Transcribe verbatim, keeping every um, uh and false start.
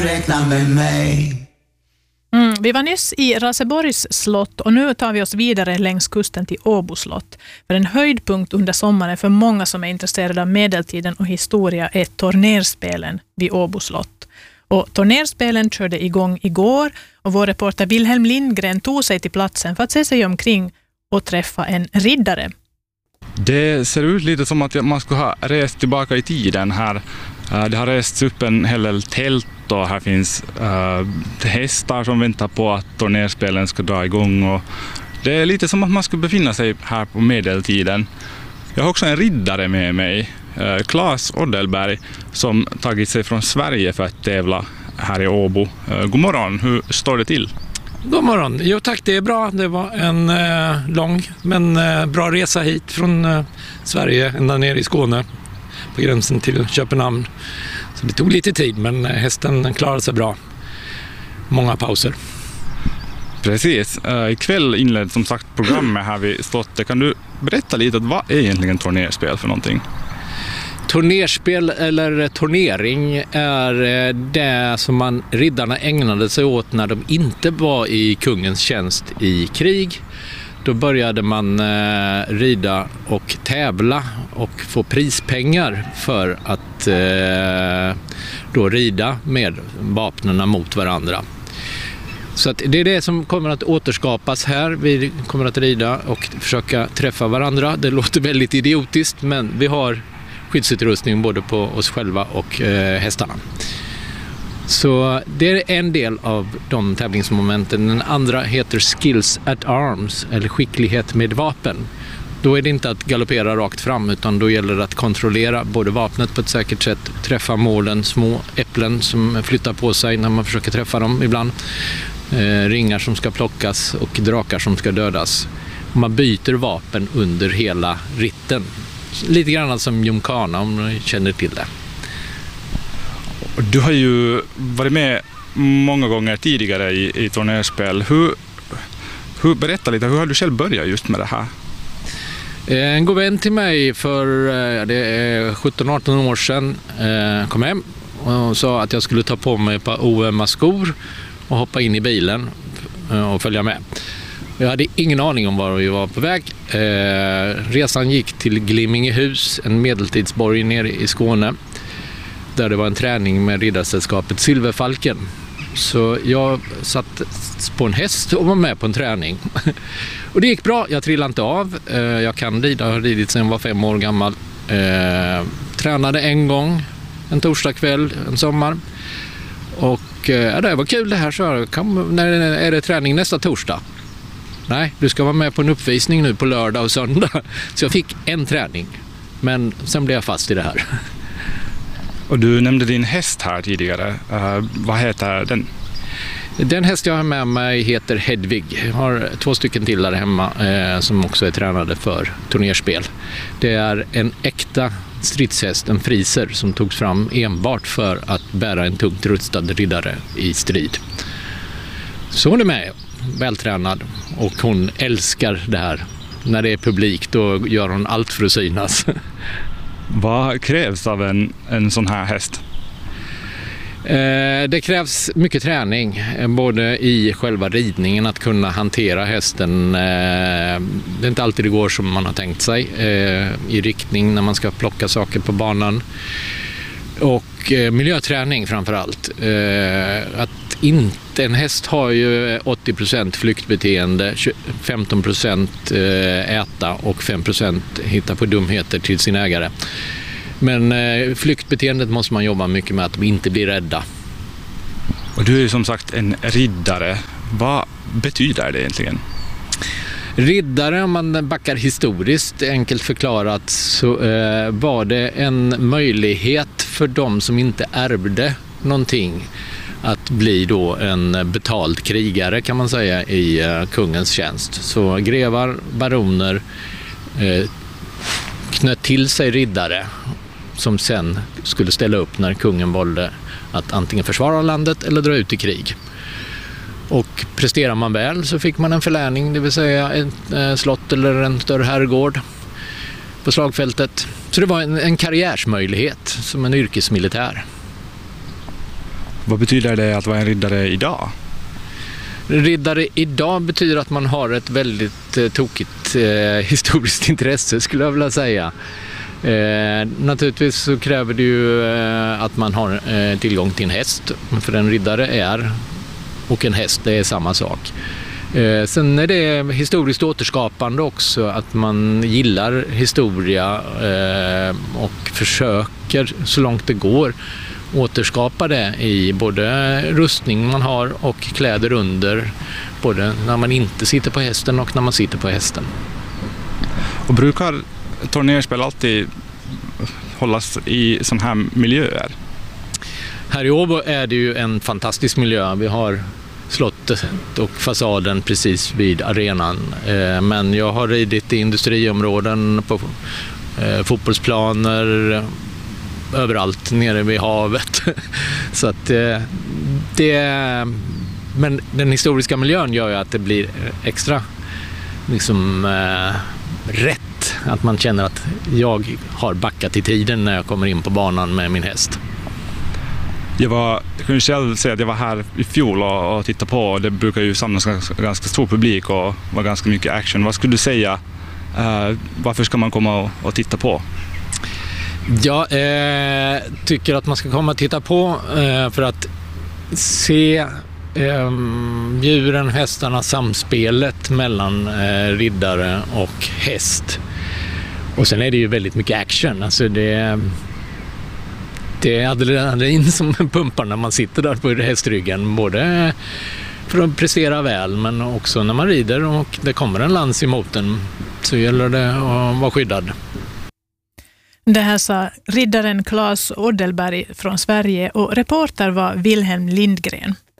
Räkna med mig. Mm, vi var nyss i Raseborgs slott och nu tar vi oss vidare längs kusten till Åbo slott. För en höjdpunkt under sommaren för många som är intresserade av medeltiden och historia är tornerspelen vid Åbo slott. Och tornerspelen körde igång igår och vår reporter Wilhelm Lindgren tog sig till platsen för att se sig omkring och träffa en riddare. Det ser ut lite som att man skulle ha rest tillbaka i tiden här. Det har rests upp en hel del tält och här finns uh, hästar som väntar på att tornerspelen ska dra igång. Och det är lite som att man skulle befinna sig här på medeltiden. Jag har också en riddare med mig, uh, Claes Oddelberg, som tagit sig från Sverige för att tävla här i Åbo. Uh, god morgon, hur står det till? God morgon. Jo tack, det är bra. Det var en eh, lång men eh, bra resa hit från eh, Sverige ända ner i Skåne på gränsen till Köpenhamn. Så det tog lite tid, men eh, hästen klarade sig bra. Många pauser. Precis. Uh, ikväll inled som sagt programmet här vid slottet. Kan du berätta lite om vad är egentligen tornerspel för någonting? Tornerspel eller turnering är det som man riddarna ägnade sig åt när de inte var i kungens tjänst i krig. Då började man eh, rida och tävla och få prispengar för att eh, då rida med vapnen mot varandra. Så att det är det som kommer att återskapas här. Vi kommer att rida och försöka träffa varandra. Det låter väldigt idiotiskt, men vi har skyddsutrustning både på oss själva och eh, hästarna. Så det är en del av de tävlingsmomenten. Den andra heter skills at arms, eller skicklighet med vapen. Då är det inte att galoppera rakt fram, utan då gäller det att kontrollera både vapnet på ett säkert sätt, träffa målen, små äpplen som flyttar på sig när man försöker träffa dem ibland, eh, ringar som ska plockas och drakar som ska dödas. Man byter vapen under hela ritten. Lite grann som Jomkana, om du känner till det. Du har ju varit med många gånger tidigare i, i tornerspel. Hur, hur, berätta lite, hur har du själv börjat just med det här? En god vän till mig för det är sjutton arton år sedan kom hem och sa att jag skulle ta på mig ett par O M-skor och hoppa in i bilen och följa med. Jag hade ingen aning om var vi var på väg. Eh, resan gick till Glimmingehus, en medeltidsborg nere i Skåne, där det var en träning med riddarsällskapet Silverfalken. Så jag satt på en häst och var med på en träning. Och det gick bra, jag trillade inte av. Eh, jag kan rida, jag har ridit sedan jag var fem år gammal. Eh, tränade en gång, en torsdagkväll, en sommar. Och eh, det var kul det här, så jag kan, när är det träning nästa torsdag? Nej, du ska vara med på en uppvisning nu på lördag och söndag. Så jag fick en träning, men sen blev jag fast i det här. Och du nämnde din häst här tidigare. Uh, vad heter den? Den häst jag har med mig heter Hedvig. Jag har två stycken till där hemma eh, som också är tränade för turnerspel. Det är en äkta stridshäst, en friser, som togs fram enbart för att bära en tungt rustad riddare i strid. Så hon är med, vältränad, och hon älskar det här. När det är publik, då gör hon allt för att synas. Vad krävs av en, en sån här häst? Eh, det krävs mycket träning, både i själva ridningen, att kunna hantera hästen. Eh, det är inte alltid det går som man har tänkt sig eh, i riktning när man ska plocka saker på banan. Och eh, miljöträning framför allt. Eh, att inte, en häst har ju åttio procent flyktbeteende, femton procent äta och fem procent hitta på dumheter till sin ägare. Men eh, flyktbeteendet måste man jobba mycket med, att de inte blir rädda. Och du är ju som sagt en riddare. Vad betyder det egentligen? Riddare, om man backar historiskt, enkelt förklarat, så eh, var det en möjlighet för de som inte ärvde någonting att bli då en betald krigare, kan man säga, i eh, kungens tjänst. Så grevar, baroner eh, knöt till sig riddare som sen skulle ställa upp när kungen valde att antingen försvara landet eller dra ut i krig. Och presterar man väl så fick man en förläning, det vill säga ett eh, slott eller en större herrgård på slagfältet. Så det var en, en karriärsmöjlighet som en yrkesmilitär. Vad betyder det att vara en riddare idag? Riddare idag betyder att man har ett väldigt eh, tokigt eh, historiskt intresse, skulle jag vilja säga. Eh, naturligtvis så kräver det ju eh, att man har eh, tillgång till en häst, för en riddare är och en häst, det är samma sak. Eh, sen är det historiskt återskapande också, att man gillar historia eh, och försöker så långt det går återskapa det i både rustning man har och kläder under, både när man inte sitter på hästen och när man sitter på hästen. Och brukar tornerspel alltid hållas i sådana här miljöer? Här i Åbo är det ju en fantastisk miljö. Vi har slottet och fasaden precis vid arenan. Men jag har ridit i industriområden, på fotbollsplaner, överallt nere vid havet. Så att det, men den historiska miljön gör ju att det blir extra liksom rätt. Att man känner att jag har backat i tiden när jag kommer in på banan med min häst. Jag, var, jag kunde själv säga att jag var här i fjol och, och tittade på. Det brukar ju samlas ganska, ganska stor publik och vara ganska mycket action. Vad skulle du säga? Uh, varför ska man komma och, och titta på? Jag eh, tycker att man ska komma och titta på eh, för att se eh, djuren, hästarna, samspelet mellan eh, riddare och häst. Och sen är det ju väldigt mycket action. Alltså det, det är adrenalin som pumpar när man sitter där på hästryggen. Både för att prestera väl, men också när man rider och det kommer en lans emot en, så gäller det att vara skyddad. Det här sa riddaren Claes Oddelberg från Sverige, och reporter var Wilhelm Lindgren.